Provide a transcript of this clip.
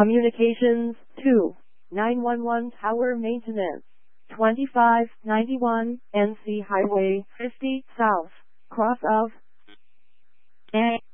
Communications 2. 911 Tower Maintenance. 2591 NC Highway 50 South. Cross of